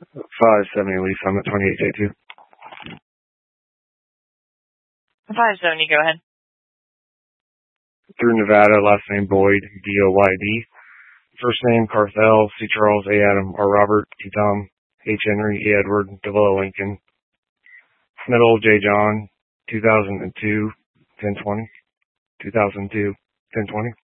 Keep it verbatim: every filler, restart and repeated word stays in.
five seventy Lee Summit, twenty-eight J two. five seventy, go ahead. Through Nevada, last name Boyd, B O Y D. First name Carthel, C. Charles, A. Adam, R. Robert, T. Tom, H. Henry, E. Edward, W. Lincoln. Middle, J. John, two thousand two, ten twenty. two thousand two, ten twenty.